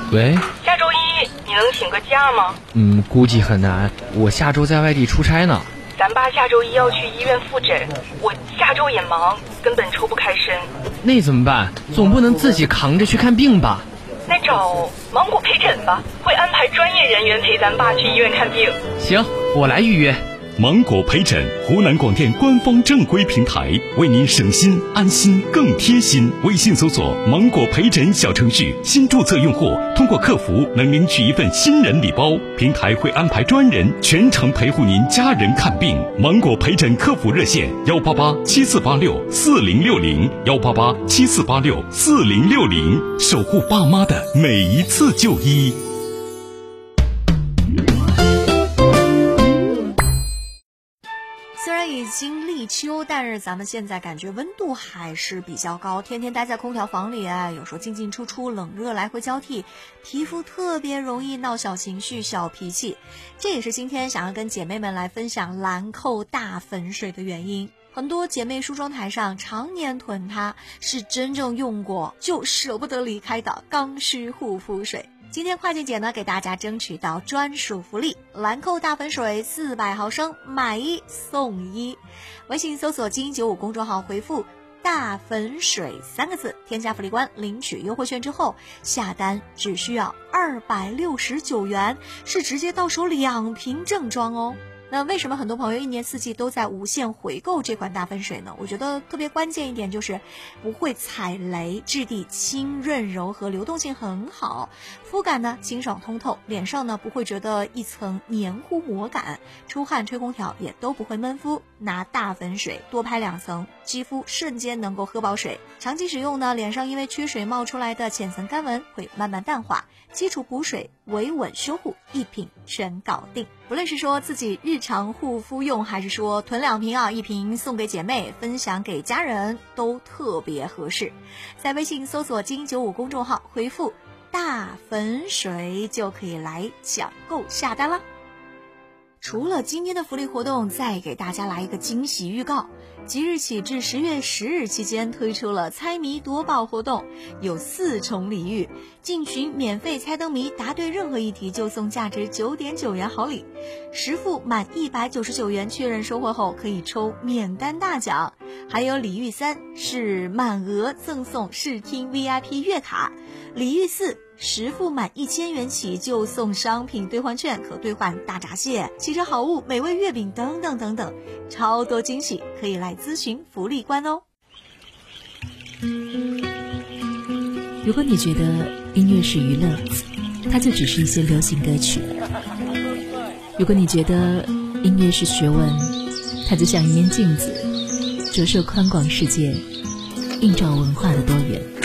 喂， 下周一你能请个假吗？ 估计很难，我下周在外地出差呢。 咱爸下周一要去医院复诊，我下周也忙，根本抽不开身。 那怎么办？总不能自己扛着去看病吧？ 那找芒果陪诊吧，会安排专业人员陪咱爸去医院看病。 行，我来预约。 芒果陪诊，湖南广电官方正规平台，为您省心安心更贴心。微信搜索芒果陪诊小程序，新注册用户通过客服能领取一份新人礼包，平台会安排专人全程陪护您家人看病。芒果陪诊客服热线18874864060，18874864060，守护爸妈的每一次就医。 虽然已经立秋，但是咱们现在感觉温度还是比较高，天天待在空调房里有时候进进出出，冷热来回交替，皮肤特别容易闹小情绪、小脾气。这也是今天想要跟姐妹们来分享兰蔻大粉水的原因。很多姐妹梳妆台上常年囤它，是真正用过就舍不得离开的刚需护肤水。今天跨境姐呢给大家争取到专属福利，兰蔻大粉水400毫升买1送1。微信搜索金95公众号回复大粉水3个字，添加福利官领取优惠券之后，下单只需要269元，是直接到手2瓶正装哦。那为什么很多朋友一年四季都在无限回购这款大粉水呢？我觉得特别关键一点就是不会踩雷，质地轻润柔和，流动性很好，肤感呢清爽通透，脸上呢不会觉得一层黏糊膜感，出汗吹空调也都不会闷肤。拿大粉水多拍2层，肌肤瞬间能够喝饱水。长期使用呢，脸上因为缺水冒出来的浅层干纹会慢慢淡化，基础补水维稳修护一瓶全搞定。不论是说自己日常护肤用，还是说囤2瓶1瓶送给姐妹，分享给家人，都特别合适。在微信搜索金95公众号回复大粉水就可以来抢购下单了。除了今天的福利活动，再给大家来一个惊喜预告。即日起至10月10日期间推出了猜谜夺宝活动，有4重礼遇，进群免费猜灯谜，答对任何一题就送价值9.9元好礼，实付满199元确认收货后可以抽免单大奖。还有礼遇3是满额赠送视听 VIP 月卡，礼遇4实付满1000元起就送商品兑换券，可兑换大闸蟹、汽车好物、美味月饼等等等等，超多惊喜，可以来咨询福利官哦。 如果你觉得音乐是娱乐，它就只是一些流行歌曲；如果你觉得音乐是学问，它就像一面镜子，折射宽广世界，映照文化的多元。